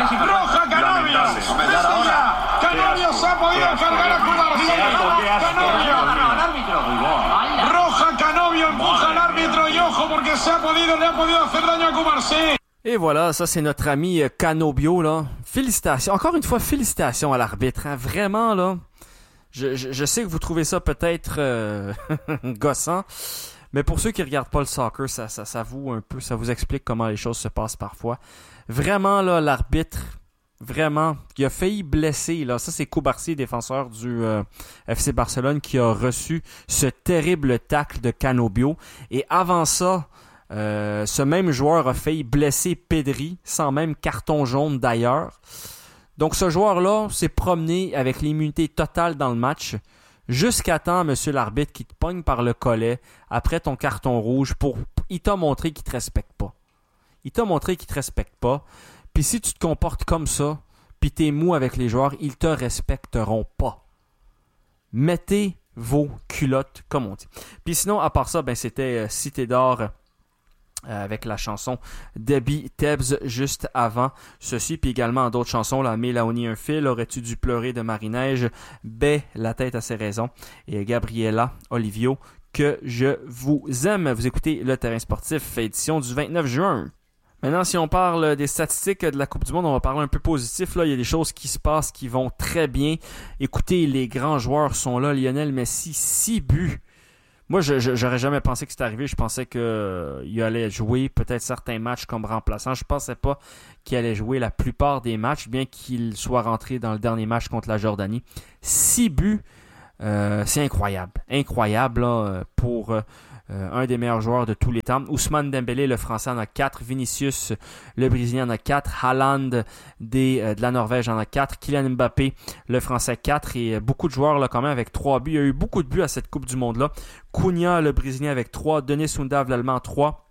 casi ¡Roja Canovio! ¡Canovio se ha podido cargar a Cubarsí! ¡Roja Canovio empuja al árbitro y ojo porque le ha podido hacer daño a Cubarsí! Et voilà, ça c'est notre ami Canobio, là. Félicitations, encore une fois, félicitations à l'arbitre, hein. Vraiment, là. Je sais que vous trouvez ça peut-être gossant, mais pour ceux qui regardent pas le soccer, ça vous un peu, ça vous explique comment les choses se passent parfois. Vraiment, là, l'arbitre, vraiment, il a failli blesser, là. Ça, c'est Cubarsí, défenseur du FC Barcelone, qui a reçu ce terrible tacle de Canobio. Et avant ça, ce même joueur a failli blesser Pedri, sans même carton jaune d'ailleurs. Donc ce joueur-là s'est promené avec l'immunité totale dans le match, jusqu'à temps, monsieur l'arbitre, qui te pogne par le collet après ton carton rouge. Il t'a montré qu'il te respecte pas. Il t'a montré qu'il te respecte pas. Puis si tu te comportes comme ça, puis t'es mou avec les joueurs, ils te respecteront pas. Mettez vos culottes, comme on dit. Puis sinon, à part ça, c'était Cité d'Or avec la chanson Debbie Tebbs juste avant ceci, puis également d'autres chansons, là, Mélaonie un fil, Aurais-tu dû pleurer de Marie-Neige, Baie, La tête à ses raisons, et Gabriella Olivio, que je vous aime. Vous écoutez Le Terrain Sportif, édition du 29 juin. Maintenant, si on parle des statistiques de la Coupe du Monde, on va parler un peu positif. Là, il y a des choses qui se passent qui vont très bien. Écoutez, les grands joueurs sont là. Lionel Messi, 6 buts. Moi, j'aurais jamais pensé que c'était arrivé. Je pensais qu'il allait jouer peut-être certains matchs comme remplaçant. Je pensais pas qu'il allait jouer la plupart des matchs, bien qu'il soit rentré dans le dernier match contre la Jordanie. 6 buts, c'est incroyable. Incroyable là, pour un des meilleurs joueurs de tous les temps. Ousmane Dembélé, le Français, en a 4. Vinicius, le Brésilien, en a 4. Haaland, de la Norvège, en a 4. Kylian Mbappé, le Français, 4. Et beaucoup de joueurs là, quand même avec 3 buts. Il y a eu beaucoup de buts à cette Coupe du Monde-là. Cunha, le Brésilien, avec 3. Denis Undav, l'Allemand, 3.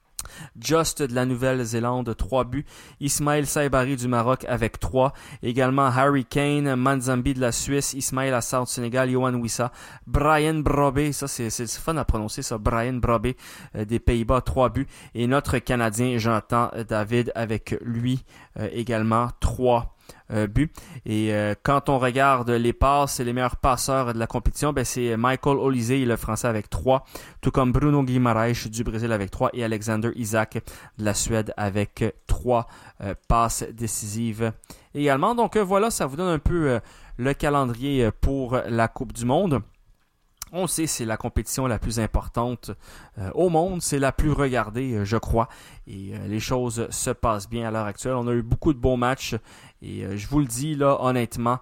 Just de la Nouvelle-Zélande, 3 buts. Ismaël Saibari du Maroc avec 3. Également Harry Kane, Manzambi de la Suisse, Ismaël Assar du Sénégal, Yohan Wissa, Brian Brobé, ça c'est fun à prononcer ça, Brian Brobé des Pays-Bas, 3 buts. Et notre Canadien Jonathan David avec lui également 3 buts. Et quand on regarde les passes, les meilleurs passeurs de la compétition, c'est Michael Olise, le Français, avec 3, tout comme Bruno Guimaraes du Brésil avec 3 et Alexander Isak de la Suède avec 3 passes décisives également. Donc voilà, ça vous donne un peu le calendrier pour la Coupe du Monde. On sait, c'est la compétition la plus importante au monde, c'est la plus regardée, je crois, et les choses se passent bien à l'heure actuelle. On a eu beaucoup de bons matchs, et je vous le dis, là, honnêtement,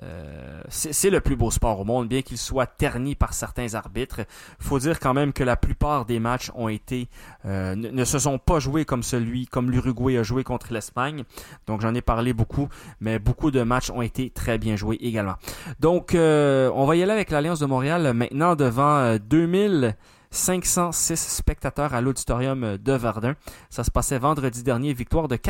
c'est le plus beau sport au monde, bien qu'il soit terni par certains arbitres. Il faut dire quand même que la plupart des matchs ont été ne se sont pas joués comme l'Uruguay a joué contre l'Espagne. Donc j'en ai parlé beaucoup, mais beaucoup de matchs ont été très bien joués également. Donc on va y aller avec l'Alliance de Montréal maintenant devant 2506 spectateurs à l'auditorium de Verdun. Ça se passait vendredi dernier, victoire de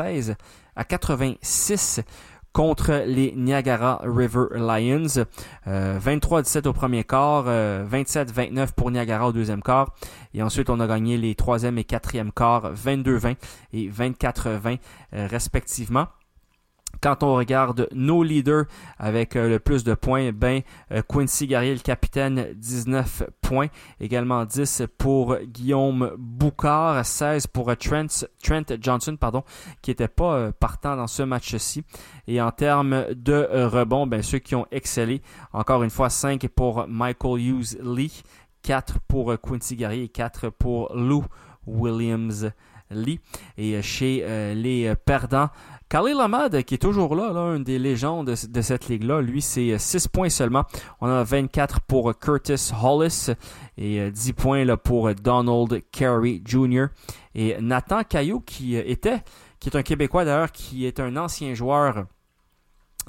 96-86 contre les Niagara River Lions. 23-17 au premier quart, 27-29 pour Niagara au deuxième quart. Et ensuite, on a gagné les troisième et quatrième quarts, 22-20 et 24-20 respectivement. Quand on regarde nos leaders avec le plus de points, Quincy Guerrier, le capitaine, 19 points. Également 10 pour Guillaume Boucard, 16 pour Trent Johnson, qui n'était pas partant dans ce match-ci. Et en termes de rebonds, ceux qui ont excellé, encore une fois, 5 pour Michael Hughes-Lee, 4 pour Quincy Guerrier et 4 pour Lou Williams-Lee. Et chez les perdants, Khalil Ahmad, qui est toujours là, une des légendes de cette ligue-là, lui, c'est 6 points seulement. On a 24 pour Curtis Hollis et 10 points là, pour Donald Carey Jr. Et Nathan Caillot, qui est un Québécois d'ailleurs, qui est un ancien joueur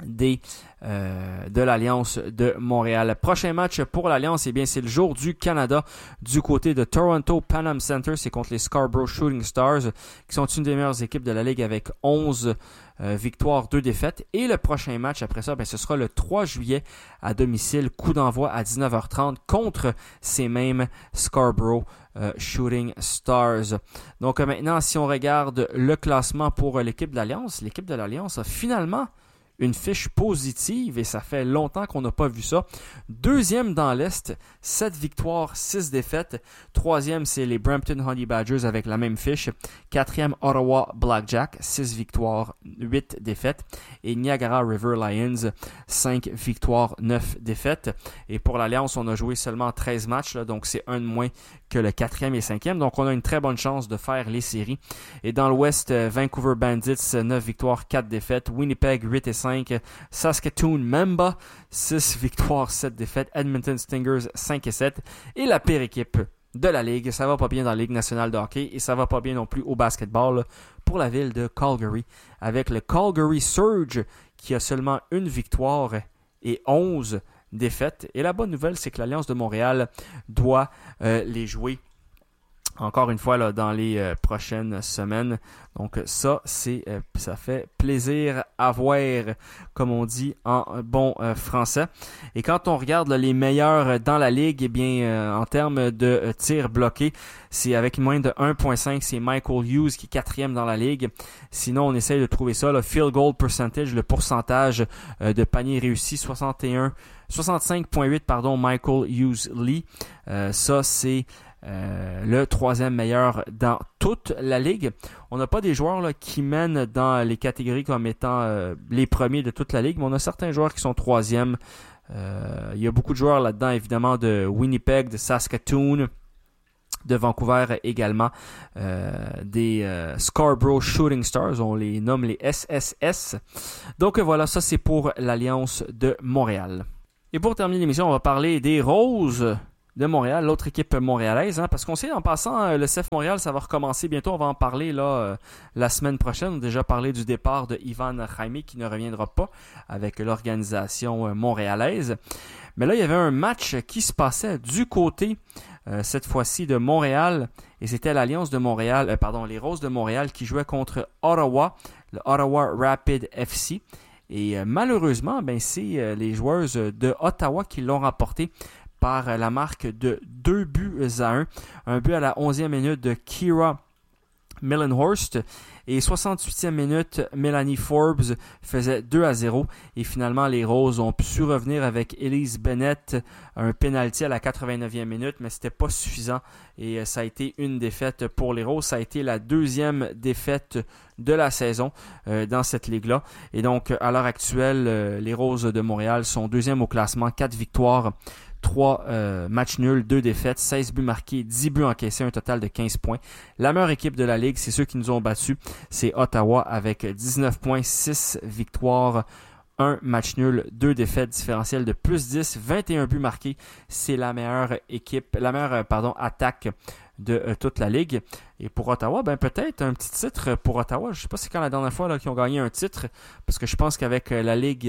de l'Alliance de Montréal. Prochain match pour l'Alliance, eh bien c'est le jour du Canada du côté de Toronto Pan Am Center. C'est contre les Scarborough Shooting Stars qui sont une des meilleures équipes de la Ligue avec 11 victoires, 2 défaites. Et le prochain match après ça, ce sera le 3 juillet à domicile. Coup d'envoi à 19h30 contre ces mêmes Scarborough Shooting Stars. Donc maintenant, si on regarde le classement pour l'équipe de l'Alliance a finalement une fiche positive et ça fait longtemps qu'on n'a pas vu ça. Deuxième dans l'Est, 7 victoires, 6 défaites. Troisième, c'est les Brampton Honey Badgers avec la même fiche. Quatrième, Ottawa Blackjack, 6 victoires, 8 défaites. Et Niagara River Lions, 5 victoires, 9 défaites. Et pour l'Alliance, on a joué seulement 13 matchs, là, donc c'est un de moins que le 4e et 5e. Donc on a une très bonne chance de faire les séries. Et dans l'Ouest, Vancouver Bandits, 9 victoires, 4 défaites. Winnipeg, 8 et 5. Saskatoon Mamba, 6 victoires, 7 défaites. Edmonton Stingers, 5 et 7. Et la pire équipe de la Ligue, ça va pas bien dans la Ligue nationale de hockey et ça va pas bien non plus au basketball pour la ville de Calgary. Avec le Calgary Surge qui a seulement une victoire et 11 défaites. Et la bonne nouvelle, c'est que l'Alliance de Montréal doit les jouer encore une fois là, dans les prochaines semaines. Donc ça fait plaisir à voir, comme on dit en bon français. Et quand on regarde là, les meilleurs dans la ligue, eh bien en termes de tirs bloqués, c'est avec une moyenne de 1.5, c'est Michael Hughes qui est 4e dans la ligue. Sinon, on essaye de trouver ça, le field goal percentage, le pourcentage de paniers réussis, 65.8 Michael Hughes Lee. Ça c'est le 3e meilleur dans toute la ligue. On n'a pas des joueurs là, qui mènent dans les catégories comme étant les premiers de toute la ligue, mais on a certains joueurs qui sont 3e. Il y a beaucoup de joueurs là-dedans, évidemment, de Winnipeg, de Saskatoon, de Vancouver également, des Scarborough Shooting Stars, on les nomme les SSS. Donc voilà, ça c'est pour l'Alliance de Montréal. Et pour terminer l'émission, on va parler des Roses de Montréal, l'autre équipe montréalaise, parce qu'on sait en passant, le CF Montréal, ça va recommencer bientôt, on va en parler là la semaine prochaine. On a déjà parlé du départ de Ivan Jaime qui ne reviendra pas avec l'organisation montréalaise. Mais là, il y avait un match qui se passait du côté, cette fois-ci, de Montréal, et c'était l'Alliance de Montréal, les Roses de Montréal qui jouaient contre Ottawa, le Ottawa Rapid FC. Et malheureusement, c'est les joueuses de Ottawa qui l'ont remporté par la marque de 2 buts à 1. Un but à la 11e minute de Kira Millenhorst et 68e minute, Melanie Forbes faisait 2-0 et finalement les Roses ont pu revenir avec Elise Bennett, un pénalty à la 89e minute, mais c'était pas suffisant et ça a été une défaite pour les Roses. Ça a été la 2e défaite de la saison dans cette ligue-là. Et donc à l'heure actuelle, les Roses de Montréal sont 2e au classement, 4 victoires, 3 matchs nuls, 2 défaites, 16 buts marqués, 10 buts encaissés, un total de 15 points. La meilleure équipe de la Ligue, c'est ceux qui nous ont battus, c'est Ottawa avec 19 points, 6 victoires, 1 match nul, 2 défaites, différentiel de plus 10, 21 buts marqués. C'est la meilleure équipe, attaque de toute la Ligue. Et pour Ottawa, peut-être un petit titre pour Ottawa. Je ne sais pas c'est quand la dernière fois là, qu'ils ont gagné un titre, parce que je pense qu'avec la Ligue...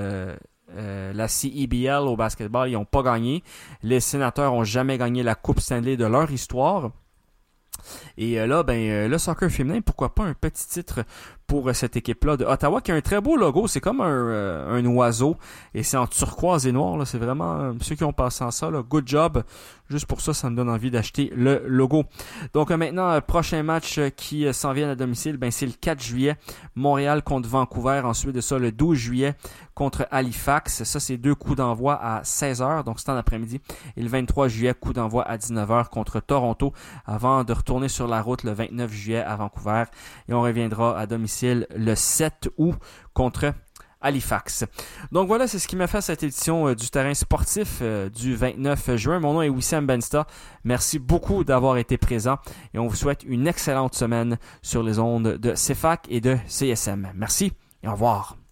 la CEBL au basketball, ils n'ont pas gagné. Les Sénateurs n'ont jamais gagné la Coupe Stanley de leur histoire. Et là, le soccer féminin, pourquoi pas un petit titre pour cette équipe-là de Ottawa qui a un très beau logo. C'est comme un oiseau et c'est en turquoise et noir. Là. C'est vraiment ceux qui ont passé en ça. Là, good job. Juste pour ça, ça me donne envie d'acheter le logo. Donc maintenant, prochain match qui s'en vient à domicile, c'est le 4 juillet. Montréal contre Vancouver. Ensuite de ça, le 12 juillet contre Halifax. Ça, c'est 2 coups d'envoi à 16h. Donc c'est en après-midi. Et le 23 juillet, coup d'envoi à 19h contre Toronto avant de retourner sur la route le 29 juillet à Vancouver. Et on reviendra à domicile le 7 août contre Halifax. Donc voilà, c'est ce qui m'a fait cette édition du terrain sportif du 29 juin. Mon nom est Wissam Bensta. Merci beaucoup d'avoir été présent et on vous souhaite une excellente semaine sur les ondes de CFAC et de CSM. Merci et au revoir.